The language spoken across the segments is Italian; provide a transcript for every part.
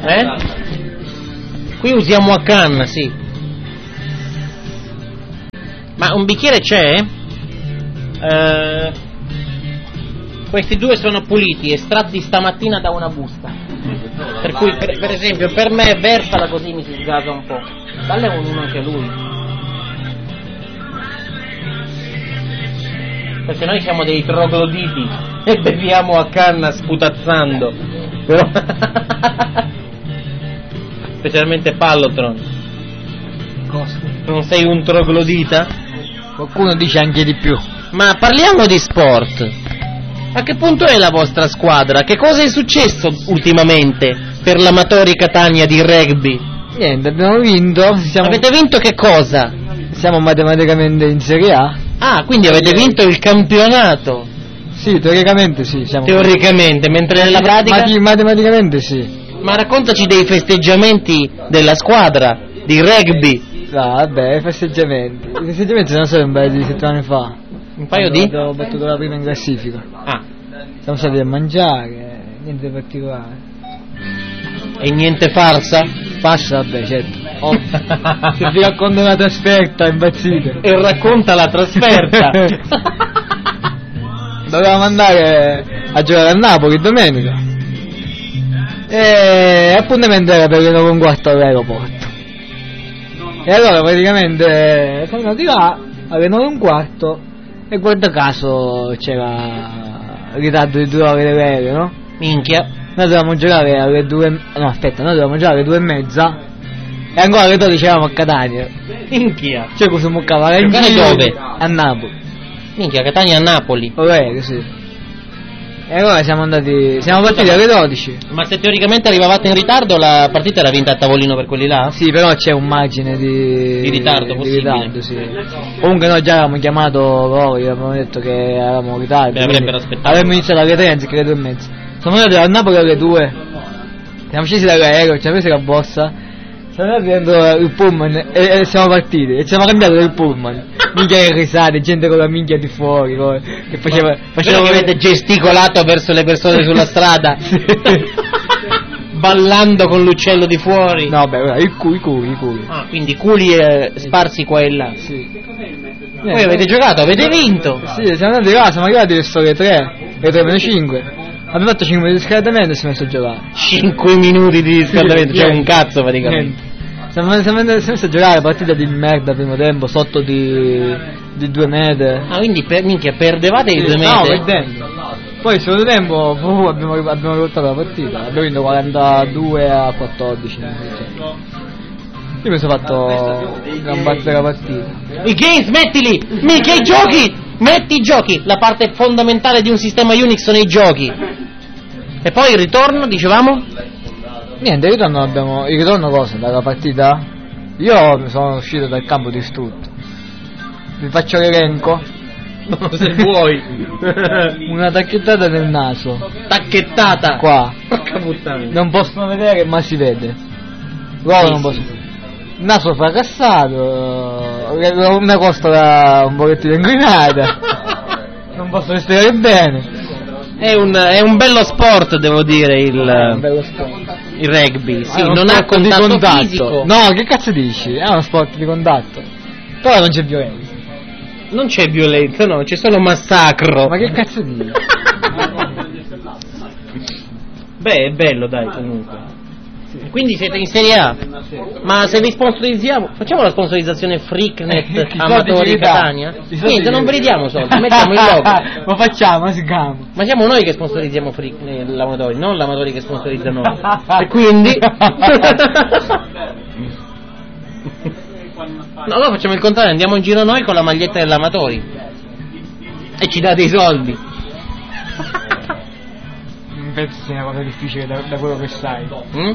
Qui usiamo a canna, sì. Ma un bicchiere c'è? Questi due sono puliti, estratti stamattina da una busta. Per cui, per esempio, per me versala così mi si sgasa un po'. Dalle uno anche lui. Perché noi siamo dei trogloditi e beviamo a canna sputazzando. Però specialmente Pallotron. Cosa? Non sei un troglodita? Qualcuno dice anche di più. Ma parliamo di sport. A che punto è la vostra squadra? Che cosa è successo ultimamente per l'Amatori Catania di rugby? Niente, abbiamo vinto. Avete vinto che cosa? Siamo matematicamente in Serie A. Ah, quindi avete vinto il campionato? Sì, teoricamente sì. Teoricamente, mentre nella pratica? Matematicamente sì. Ma raccontaci dei festeggiamenti della squadra di rugby. Vabbè, i festeggiamenti. I festeggiamenti sono stati un paio di settimane fa. Un paio di? Abbiamo battuto la prima in classifica. Ah. Siamo stati a mangiare, niente di particolare. E niente farsa? Farsa, vabbè, certo. Se vi racconto una trasferta, impazzite. E racconta la trasferta. Dovevamo andare a giocare a Napoli domenica. E appuntamento era per le 9:15 all'aeroporto. E allora praticamente siamo andati là alle 9:15 e guarda caso c'era ritardo di 2 ore dell'aereo, no? Minchia. Noi dovevamo giocare alle 2. No, aspetta, noi dovevamo giocare alle 2:30 e ancora alle 12 eravamo a Catania. Minchia. Cioè cosa mu cavare in giocare giro? dove? A Napoli. Minchia, Catania a Napoli. Vabbè, sì. E allora siamo partiti alle 12. Ma se teoricamente arrivavate in ritardo, la partita era vinta a tavolino per quelli là? Sì, però c'è un margine di ritardo possibile. Di ritardo, sì. Comunque noi già avevamo chiamato loro, gli avevamo detto che eravamo in ritardo. Avrebbero aspettato. Avremmo iniziato alle 3 anziché alle 2:30. Siamo andati a Napoli alle 2. Siamo scesi dall'aereo, ci ha preso la borsa. Siamo andati dentro il pullman e siamo partiti. E ci siamo cambiati del pullman. Minchia che risate, gente con la minchia di fuori, che faceva che avete gesticolato verso le persone sulla strada. Sì. Ballando con l'uccello di fuori. No, beh, i culi. Ah, quindi culi sparsi qua e là. Sì. Poi avete giocato, avete vinto. Sì, siamo andati là, siamo arrivati verso le 3, le 3:05. Abbiamo fatto 5 minuti di riscaldamento e siamo messi a giocare. 5 minuti di riscaldamento, cioè un cazzo praticamente. Siamo messi a giocare, partita di merda primo tempo, sotto di 2 metri. Ah, quindi minchia, perdevate i 2 metri? No, perdendo. Poi il secondo tempo abbiamo rivoltato la partita, abbiamo vinto 42-14. Io mi sono fatto gran parte della partita. I games, mettili! Mica i giochi! Metti i giochi! La parte fondamentale di un sistema Unix sono i giochi. E poi il ritorno, dicevamo? Niente, il ritorno cosa? Dalla partita? Io sono uscito dal campo distrutto. Vi faccio l'elenco? No, se vuoi. Una tacchettata nel naso. Tacchettata? Qua. Porca puttana. Non possono vedere, ma si vede. Loro non possono vedere. Naso fracassato, una costola un pochettino inclinata. Non posso vestire bene. È un bello sport, devo dire, il rugby. Sì, non ha contatto fisico. No, che cazzo dici? È uno sport di contatto. Però non c'è violenza. Non c'è violenza, no, c'è solo massacro. Ma che cazzo dici? Beh, è bello, dai, comunque. Quindi siete in Serie A? Ma se vi sponsorizziamo, facciamo la sponsorizzazione Freaknet Amatori Catania? Niente, non ve li diamo soldi, mettiamo il logo. Lo facciamo, sgamo. Ma siamo noi che sponsorizziamo Freaknet, l'Amatori, non l'Amatori che sponsorizza noi. E quindi no, no, facciamo il contrario, andiamo in giro noi con la maglietta dell'Amatori e ci date i soldi. Penso sia una cosa difficile da quello che sai.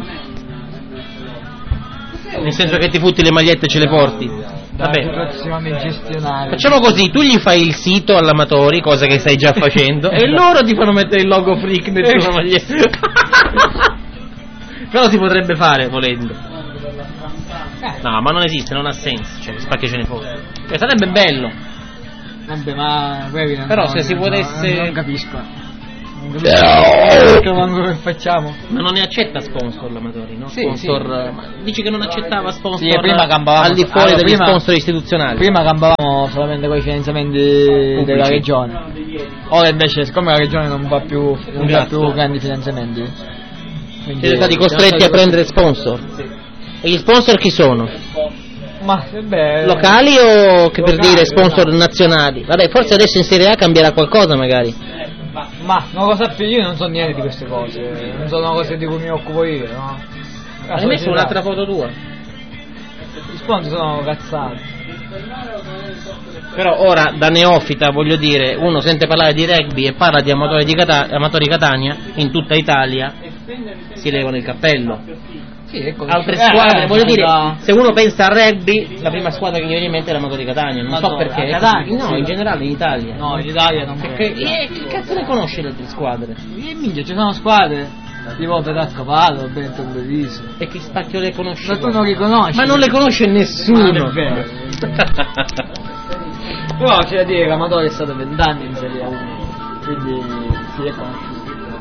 Nel senso che ti futti le magliette e ce le porti. Vabbè. Situazione gestionale. Facciamo così, tu gli fai il sito all'Amatori, cosa che stai già facendo, e loro ti fanno mettere il logo Freaknet sulla maglietta. Però si potrebbe fare volendo. No, ma non esiste, non ha senso, cioè spaccecene fuori. Sarebbe bello. Vabbè, ma però se si potesse. Non capisco. Che facciamo? Ma non ne accetta sponsor l'Amatori, no? Sì, Sponsor, sì. Dici che non accettava sponsor Prima campavamo, al di fuori degli sponsor istituzionali. Prima campavamo solamente con i finanziamenti della regione. Ora invece, siccome la regione non fa più grandi finanziamenti, siete stati costretti a prendere sponsor. Sì. E gli sponsor chi sono? Ma locali o che per dire sponsor nazionali? Vabbè, forse adesso in Serie A cambierà qualcosa magari. Ma non lo sappio, io non so niente di queste cose, non sono cose di cui mi occupo io, no? Hai messo un'altra foto tua? Gli sponsor sono cazzati. Però ora da neofita voglio dire, uno sente parlare di rugby e parla di Amatori Catania in tutta Italia, si levano il cappello. Sì, ecco, altre squadre, voglio dire, se uno pensa a rugby, la prima squadra che gli viene in mente è l'Amatori Catania, non so perché. No, in generale in Italia. No, in Italia non perché. Che cazzo ne conosci le altre squadre? Minchia, ci sono squadre tipo Pedasco Palo, Benetton Treviso. E che spacchio le conosci? Ma tu non li conosci? Ma non le conosce nessuno. Non è vero. Però c'è da dire che l'Amatore è stato 20 anni in Serie 1, quindi si è conosciuto.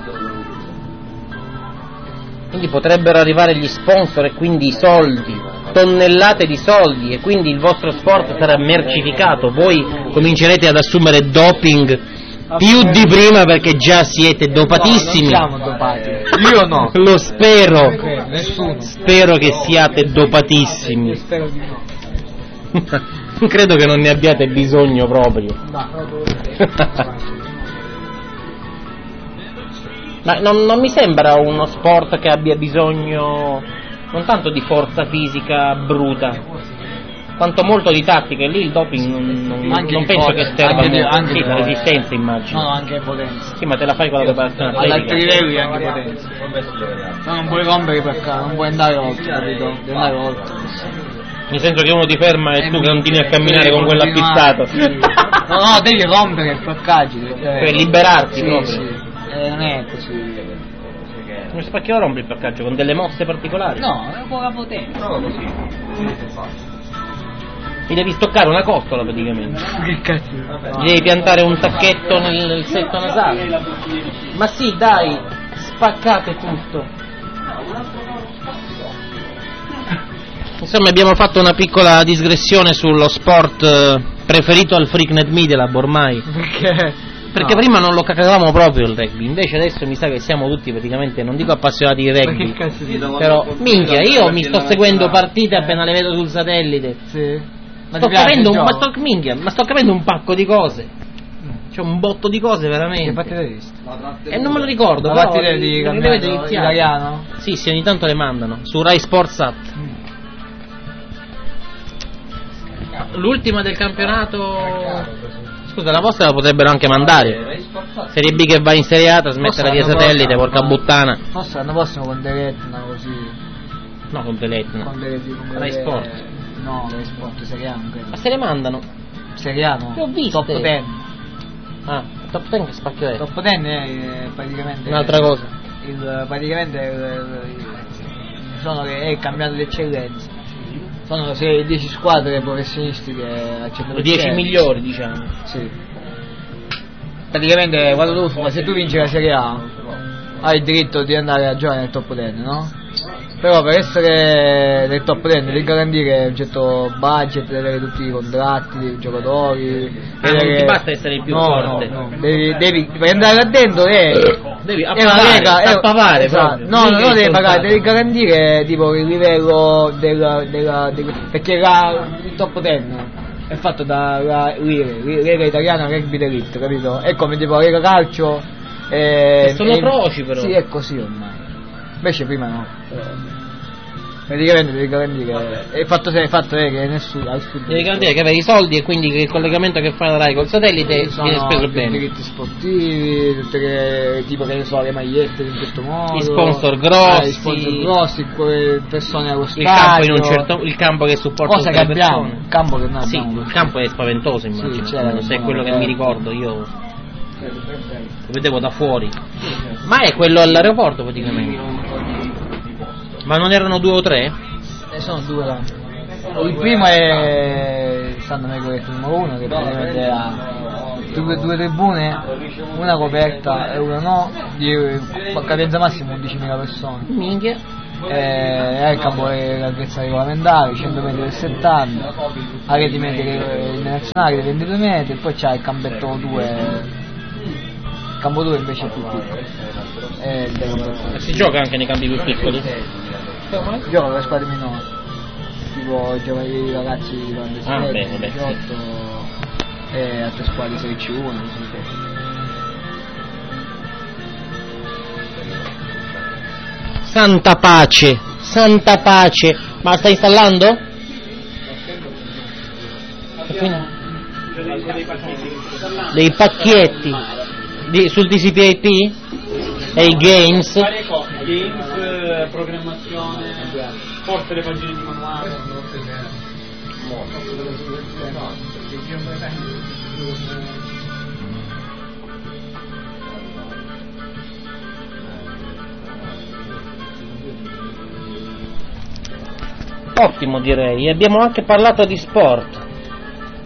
Quindi potrebbero arrivare gli sponsor e quindi i soldi, tonnellate di soldi, e quindi il vostro sport sarà mercificato. Voi comincerete ad assumere doping più di prima perché già siete dopatissimi. No, non siamo dopati. Io no. Lo spero. Nessuno. Spero che siate dopatissimi. Io spero di no. Credo che non ne abbiate bisogno proprio. Ma non mi sembra uno sport che abbia bisogno non tanto di forza fisica bruta, quanto molto di tattica, e lì il doping non penso che serva anche sì, la resistenza, immagino. No, anche potenza. Sì, ma te la fai con la preparazione atletica. Ad altri livelli anche potenza. No, non puoi rompere per caso, non puoi andare oltre, capito? Devi andare oltre. Nel senso che uno ti ferma e tu continui a camminare con quello appizzato. Sì. No, devi rompere il placcaggio. Per liberarti proprio. Sì. Non è così. Come spacchio rompe il placcaggio? Con delle mosse particolari? No, è poca potenza. No, così. Mi devi stoccare una costola praticamente. Che cazzo? Gli devi piantare un sacchetto nel setto nasale. Ma sì, dai, spaccate tutto. Insomma, abbiamo fatto una piccola digressione sullo sport preferito al Freaknet Media Lab ormai. Perché no, prima non lo cacavamo proprio il rugby, invece adesso mi sa che siamo tutti praticamente, non dico appassionati di rugby, però minchia, io mi sto seguendo partite appena le vedo sul satellite. Sì. Ma sto capendo un pacco di cose. C'è un botto di cose veramente. Che partita hai visto? E non me lo ricordo. La partita di italiano? Sì, ogni tanto le mandano su Rai Sports Sat. L'ultima del campionato. Scusa, la vostra la potrebbero anche mandare. Serie B che va in Serie A, trasmetterla via satellite, porca buttana. Forse l'anno prossimo con Deletna così. No, con Deletna. Con Rai Sport. No, Rai Sport, Serie A non credo. Ma se le mandano? Serie A no. Che ho visto. Top 10. Ah, Top 10 che spacchio è? Top 10 è praticamente un'altra cosa. Sono è il campionato di eccellenza. Sono 10 squadre professionistiche accettano. 10 migliori, diciamo. Sì. Praticamente quando se tu vinci la Serie A hai il diritto di andare a giocare nel top 10, no? Però per essere nel top 10 devi garantire un certo budget, devi avere tutti i contratti dei giocatori. Non ti basta essere il più forte. No. Devi andare là dentro devi appavare, esatto. No, devi pagare, devi garantire tipo il livello perché il top 10 è fatto da Lega Italiana Rugby d'Elite, capito? È come tipo Lega Calcio. Sono atroci però. Sì, è così ormai. Invece prima no. Praticamente devi garantire. È fatto che nessuno ha studiato. Devi garantire che avevi i soldi e quindi che il collegamento che fai la Rai col satellite viene speso bene. I diritti sportivi, tutte tipo che ne so, le magliette in questo modo. I sponsor grossi, persone allo stadio. Il campo che supporta cosa che abbiamo. Il campo che noi abbiamo. Sì, il campo è spaventoso, immagino. Sì, se è quello che mi ricordo io. Lo vedevo da fuori. Ma è quello all'aeroporto praticamente. Ma non erano 2 o 3? Sono 2 là. Il primo è San Domenico numero 1 che praticamente due tribune, una coperta e una no, di capienza massima 11.000 persone. Minchia. Il campo l'altezza regolamentare, 100 metri per 70, area di metri internazionali di 22 metri, e poi c'è il campetto 2, il campo 2 invece è più piccolo. Si gioca anche nei campi più piccoli? Si gioca con le squadre minori, tipo giocare i ragazzi quando si 18 e altre squadre 16-1. Santa pace, ma sta installando? Dei pacchetti sul TCP/IP e i games, programmazione, forse le pagine di manuale. Ottimo direi, abbiamo anche parlato di sport.